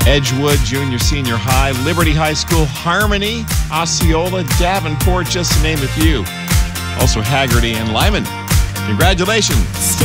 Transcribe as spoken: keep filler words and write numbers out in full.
Edgewood Junior Senior High, Liberty High School, Harmony, Osceola, Davenport, just to name a few. Also Haggerty and Lyman. Congratulations.